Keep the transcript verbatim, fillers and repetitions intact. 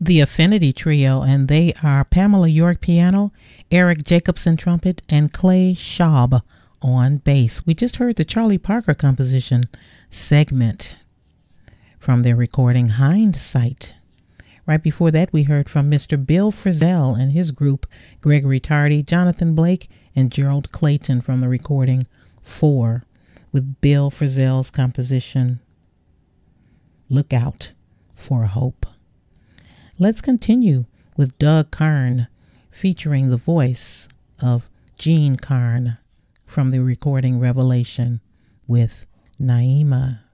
the Affinity Trio, and they are Pamela York piano, Eric Jacobson trumpet, and Clay Schaub on bass. We just heard the Charlie Parker composition Segment from their recording Hindsight. Right before that, we heard from Mister Bill Frisell and his group, Gregory Tardy, Jonathan Blake, and Gerald Clayton from the recording Four, with Bill Frisell's composition Look Out for Hope. Let's continue with Doug Karn featuring the voice of Gene Karn from the recording Revelation with Naima.